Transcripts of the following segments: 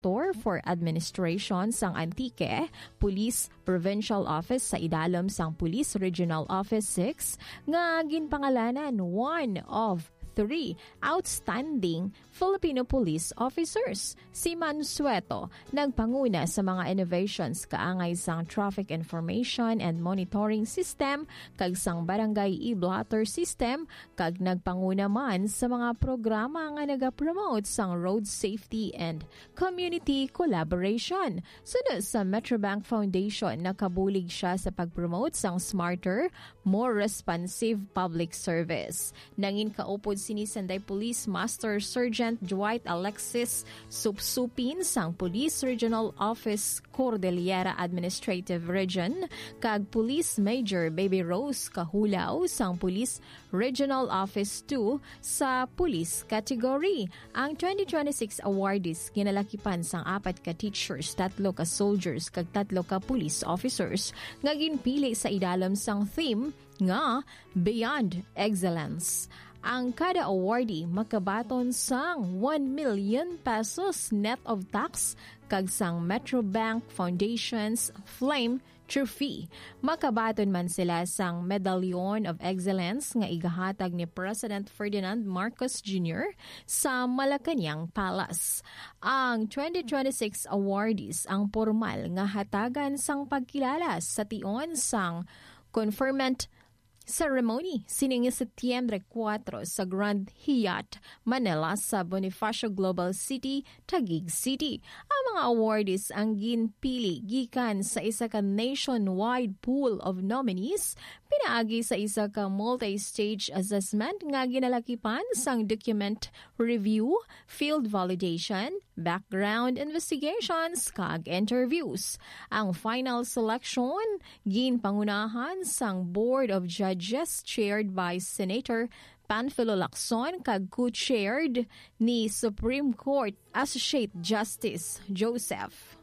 Director for Administration sang Antique, Police Provincial Office sa idalom sang Police Regional Office 6 nga ginpangalanan one of 3 outstanding Filipino police officers. Si Mansueto nagpanguna sa mga innovations kaangay sang traffic information and monitoring system kag sang barangay e-blotter system kag nagpanguna man sa mga programa nga nagapromote sang road safety and community collaboration. Sunod sa Metrobank Foundation, nakabulig siya sa pagpromote sang smarter, more responsive public service. Nangin kaupod sini Sanday Police Master Sergeant Dwight Alexis Supsupin sang Police Regional Office Cordillera Administrative Region kag Police Major Baby Rose Kahulaw sang Police Regional Office 2 sa Police Category. Ang 2026 awardees ginalakipan sang 4 ka teachers, 3 ka soldiers kag 3 ka police officers nga ginpili sa idalom sang theme nga Beyond Excellence. Ang kada awardee makabaton sang 1 million pesos net of tax kag sang Metrobank Foundation's Flame Trophy. Makabaton man sila sang Medallion of Excellence nga igahatag ni President Ferdinand Marcos Jr. sa Malacañang Palace. Ang 2026 awardees ang formal nga hatagan sang pagkilala sa tion sang conferment ceremony sining Setyembre 4 sa Grand Hyatt, Manila sa Bonifacio Global City, Taguig City. Ang mga awardees ang ginpili gikan sa isa ka nationwide pool of nominees, pinaagi sa isa ka multi-stage assessment nga ginalakipan sang document review, field validation, background investigations, kag interviews. Ang final selection ginpangunahan sang Board of Judges chaired by Senator Panfilo Lacson kag co-chaired ni Supreme Court Associate Justice Joseph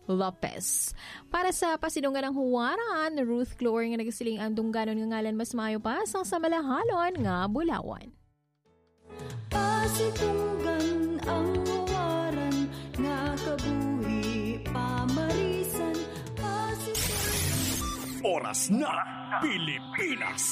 Lopez. Para sa pasidunggan ng huwaran, Ruth Clore nga nagasiling ang dungganon nga ngalan mas maayo pa sang sa malahalon nga Bulawan. Pasidunggan ang huwaran nga kabuhi pamarisan. Oras na Pilipinas.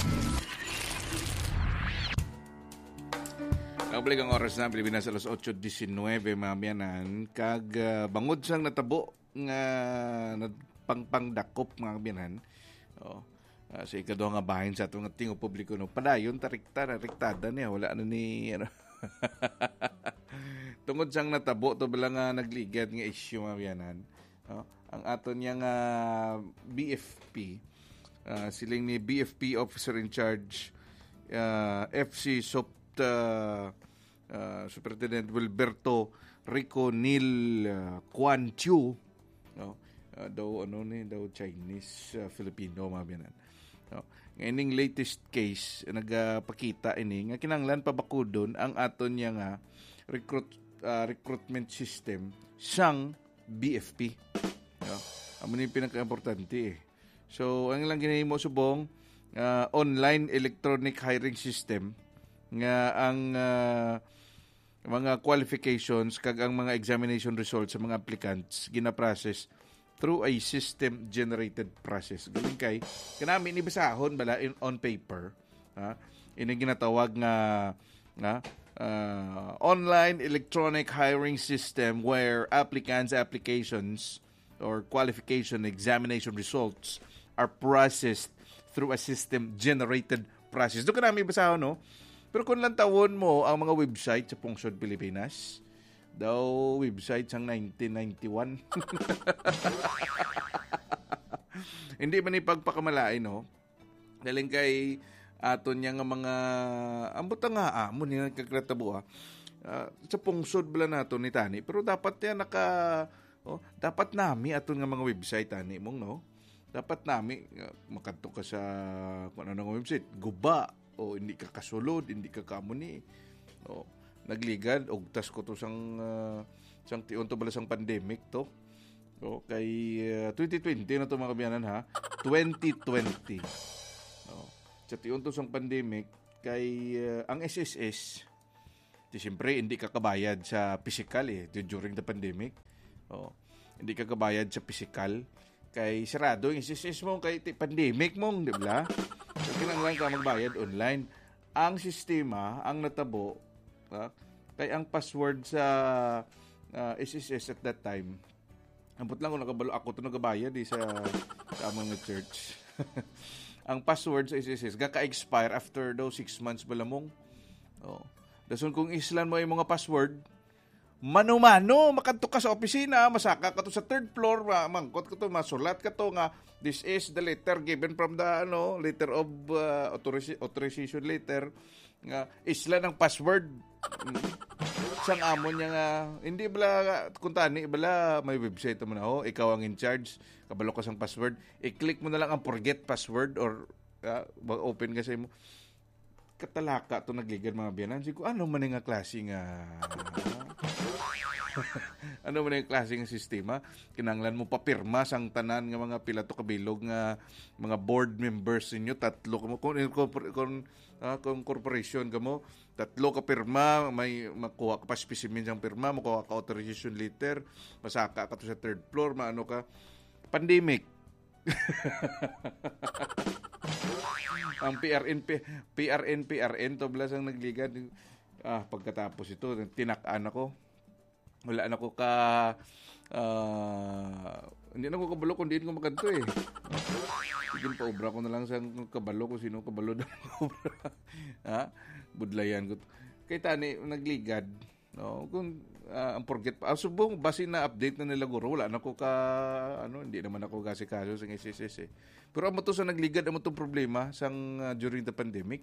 Kabalik ang oras na Pilipinas alas 8:19 mga biyanan. Kag bangod sang natabo nga pangpangdakop mga biyanan. Sa ikaduha nga bahin sa atong tingo publiko no. Padayon rektada niya wala na ni ano. Tungod sang natabo to bala nga nagligad nga issue mga biyanan. Ang aton yang BFP siling ni BFP Officer in Charge FC Superintendent Wilberto Rico Neil Quan Chu daw Chinese Filipino mga biyanan. Ngayong latest case nagpakita ini nga kinanglan pabakudon ang aton nga recruitment system sang BFP. Amo ni pinaka-importante So ang lang ginahimo subong online electronic hiring system nga ang mga qualifications kag ang mga examination results sa mga applicants gina-process through a system generated process. Galing kay kanami ni basahon bala on paper, ini ginatawag nga online electronic hiring system where applications or qualification examination results are processed through a system generated process. Doon ka namin basahon, no? Pero kung lang tawon mo ang mga website sa Pungsod Pilipinas, daw website sang 1991. Hindi man ipagpakamalain, no? Daling kay aton niya nga mga ambot nga amon niya nagkakratabo sa Pungsod bala nato ni tani. Pero dapat yan dapat nami aton nga mga website tani mong, no? Dapat nami makadto ka sa kung ano nga website, guba o hindi ka kasulod, hindi ka kamuni. Nagligad og tas ko to sang tion to bala sang pandemic to. Kay 2020 na to mga kabiyanan ha. 2020. Sa tion to sang pandemic kay ang SSS Siyempre, hindi ka kabayad sa physical during the pandemic. Hindi ka kabayad sa physical. Kay sarado yung SSS mo, kay pandemic mo, di ba? So, kinanglan ka magbayad online. Ang sistema, ang natabo, kay ang password sa SSS at that time, ambot lang ako ito nagabayad sa mga church. Ang password sa SSS, gaka-expire after daw 6 months balamong. Dason kung islan mo yung mga password, mano-mano, makanto ka sa opisina, masaka ka to sa third floor, mangkot ka to, masulat ka to nga, this is the letter given from the letter of authorization letter, nga isla ng password. Sang amon niya nga, hindi bala, kung tani, bala, may website mo na, ikaw ang in charge, kabalo ka sang password, i-click mo na lang ang forget password or open ka sa mo. Katalaka to nagligan mga biyanan. Sigo, ano man nga klase nga ano man yung klase ng sistema? Kinanglan mo papirma sang tanan nga mga pila to kabilog nga mga board members ninyo, tatlo mo kung corporation ka mo, tatlo ka pirma, may makuha ka pa specimen sang pirma, makuha ka authorization letter, masaka ka to sa third floor, maano ka pandemic. Ang PRN to blas ang nagligan. Pagkatapos ito, tinakaan ako. Wala na ko hindi na ko kabalo kung diin ko makanto Sige pa obra ko na lang sa kabalo kung sino kabalo na obra. Budlayan ko. Kay tani nagligad. Kung ang forget pa. Subong basin na update na nila guro. Wala na ko hindi naman ako kasi-kaso sa SSS Pero amo to sa nagligad, amo tong problema sang during the pandemic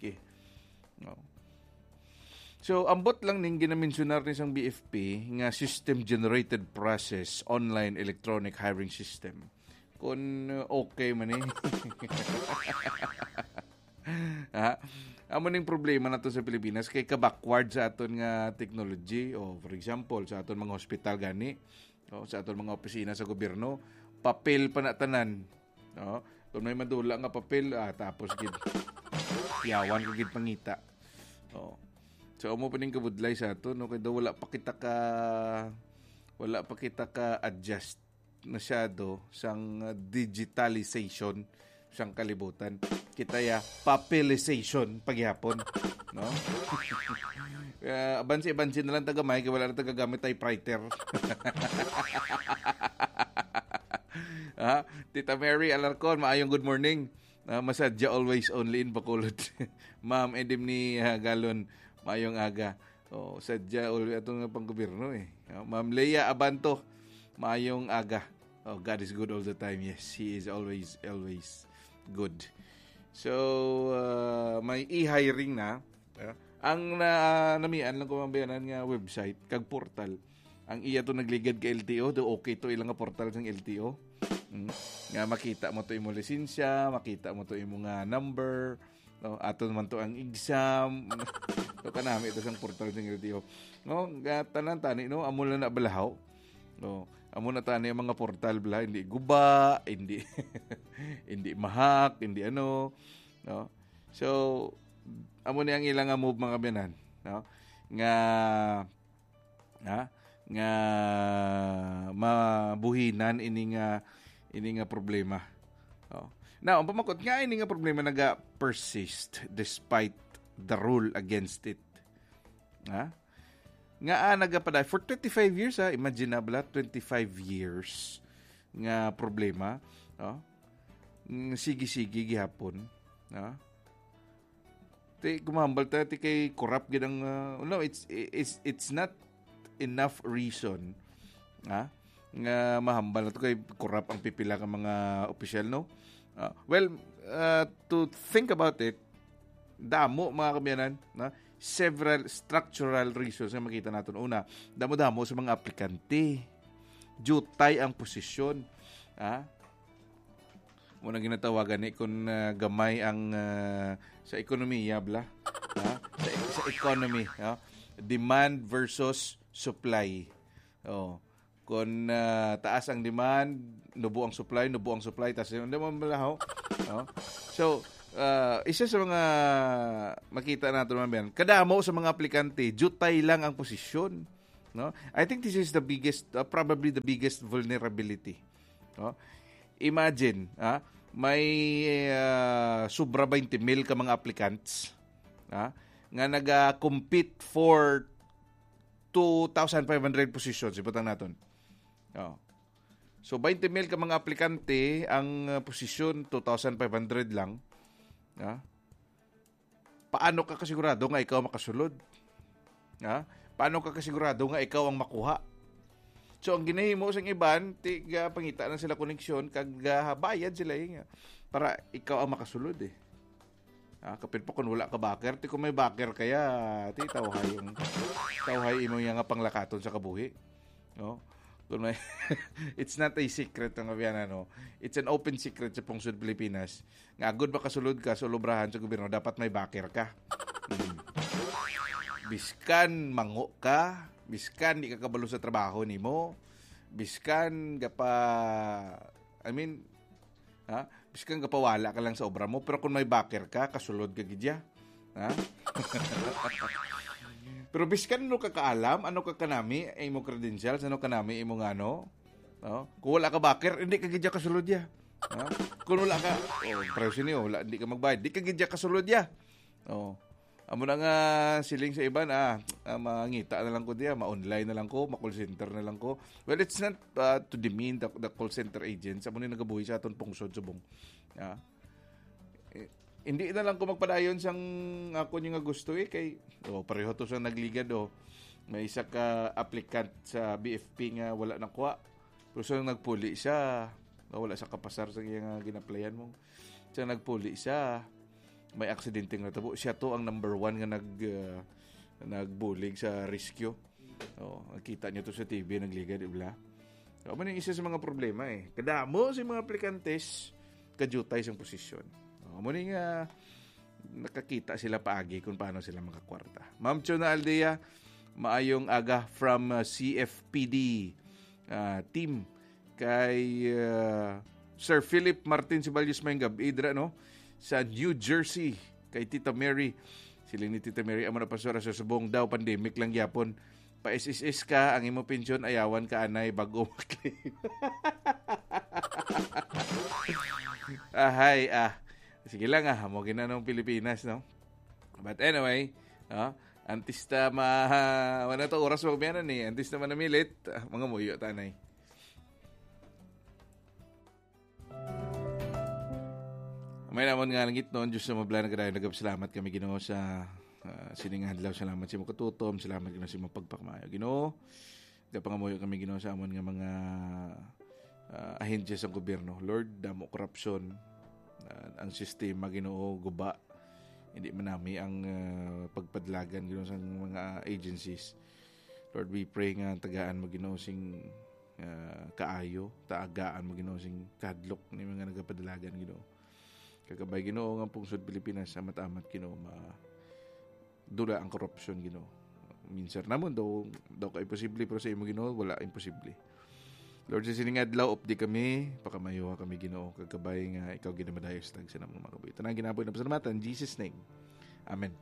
So, ambot lang ning ginamensionar ni sang BFP nga system-generated process online electronic hiring system. Kung okay man Amo ning problema nato sa Pilipinas kay ka-backward sa aton nga technology for example sa aton mga hospital gani sa aton mga opisina sa gobyerno papel pa na tanan kung may madula nga papel tapos gid yawan ko gid pangita so amo pa ning kabudlay sa aton kay daw wala pa kita ka adjust masyado sang digitalization sang kalibutan. Kita papelization paghihapon. Abansi na lang tagamay kaya wala na tagagamit typewriter. Tita Mary Alarcon, maayong good morning. Masadya always only in Bacolod. Ma'am Edim ni Galon, maayong aga. Sadya always atong panggobyerno Ma'am Leia Abanto, maayong aga. God is good all the time. Yes, He is always good. So, may e-hiring na. Ang namian lang ko mabayanan nga website, kag portal. Ang iya to nagligad ka LTO, do okay to ilang nga portal ng LTO. Nga makita mo to imo lisensya, makita mo to imo nga number, ato naman to ang exam. So, kanami ito sang portal ng LTO. Tanan tani, amo na balahaw. Amo na tani ang mga portal bla, hindi guba, hindi hindi mahak, hindi So amo ni ang ilang move mga biyanan, nga mabuhinan ini nga problema. Now, ang pamakot nga ini nga problema naga persist despite the rule against it. Nga nagapaday for 25 years imagine na 25 years nga problema sige gihapon kumambal ta kay corrupt gid ang it's not enough reason nga mahambal na to kay corrupt ang pipila ka mga opisyal to think about it damo mga kamyanan several structural reasons na makita natin. Una, damo-damo sa mga aplikante. Jutay ang posisyon. Muna ginatawagan kung gamay ang sa ekonomiya, sa economy. Demand versus supply. Kung taas ang demand, nubo ang supply, taas yung demand malahaw. So, isa sa mga makita natin naman, kadamo sa mga aplikante, jutay lang ang posisyon. No? I think this is the biggest, probably the biggest vulnerability. No? Imagine, may sobra 20,000 ka mga applicants nga nag-compete for 2,500 positions. Ibutang natin. So, 20,000 ka mga aplikante, ang posisyon 2,500 lang. Paano ka kasigurado nga ikaw makasulod? Paano ka kasigurado nga ikaw ang makuha? So, ang ginahimo sa iban, pangita na sila koneksyon, bayad sila para ikaw ang makasulod kapit pa kung wala ka backer, kung may backer kaya, tawhay imo yung panglakaton sa kabuhi. No? It's not a secret ng kabiyan, It's an open secret sa Pungsod Pilipinas. Nga good ba kasulod ka sa lubrahan sa gobyerno, dapat may backer ka. Biskan mango ka, biskan di ka kabalo sa trabaho nimo, biskan biskan wala ka lang sa obra mo, pero kung may backer ka, kasulod ka gidya. Pero biskan ano ka kaalam, ano ka kanami, ay mo credentials, ano kanami, imong kung wala ka backer, hindi ka gidya kasulod ya. Kung wala ka, presyo niyo, hindi ka magbayad, hindi ka gidya kasulod ya. Amo na nga siling sa iban, mangita na lang ko diya, ma-online na lang ko, ma-call center na lang ko. Well, it's not to demean the call center agents. Amo na nagabuhi sa aton pungsod subong. Hindi na lang ko magpadayon sang ako niyo nga gusto kay pareho to sa nagligad may isa ka applicant sa BFP nga wala nakuha. Pero sa nagpuli siya, wala sa kapasar sa nga ginaplayan mo. Sa nagpuli siya, may aksidente nga tabo. Siya to ang number 1 nga nagbulig sa rescue. Nakita niyo to sa TV, nagligad, ibla. Amo ning isa sa mga problema Kadamo sa mga aplikantes kajutay sa posisyon. Amo ning nakakita sila paagi kung paano sila makakwarta. Ma'am Chona Aldea, maayong aga from CFPD team kay Sir Philip Martin Sibalyos Mengab Idra sa New Jersey kay Tita Mary. Sila ni Tita Mary amo na pasora sa subong daw pandemic lang gyapon. Pa SSS ka ang imo pensyon ayawan ka anay bago maklaim. Sige lang mo ginanong Pilipinas But anyway, antista wala to oras magbiyanan antista manamilit mga muyo tanay. May naman nga langit noon, Diyos sa mabla na gadayon, nagapasalamat kami Ginoo sa siningan adlaw. Salamat sa mga katutom, salamat Ginoo sa mga pagpakmayo. Ginoo, gapangamuyo kami Ginoo sa amon nga mga ahensya sa gobyerno. Lord, damo korupsyon, ang sistema Ginoo guba. Hindi man nami ang pagpadlagan Ginoo sa mga agencies. Lord, we pray nga tagaan mo Ginoo sing kaayo, taagaan mo Ginoo sing kadlok ni mga nagapadalagan Ginoo. Kagabay Ginoo nga Pungsod Pilipinas amat-amat Ginoo dula ang korupsyon Ginoo. Minsan namon daw kay posible pero sa imo Ginoo wala imposible. Lord, sa sining adlaw updi kami pakamayo kami Ginoo kagabay nga ikaw ginamadayos tag sa namong mga kabuhi. Tanang ginaboy na pasalamatan in Jesus name. Amen.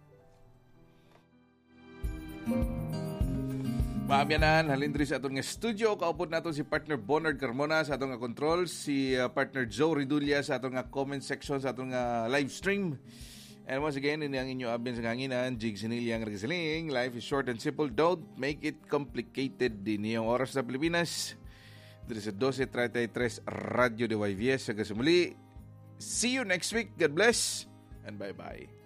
Maamyanan, halindri sa atong nga studio. Kaupod nato si partner Bonard Carmona sa atong nga control, si partner Joe Ridulia sa atong nga comment section sa atong nga live stream. And once again, ini ang inyo abin sa kanginan, Jig Sinilyang Regasaling. Life is short and simple. Don't make it complicated. Din yung oras sa Pilipinas. Dito sa 12:33 Radio de YVS. Hanggang sa muli. See you next week. God bless and bye-bye.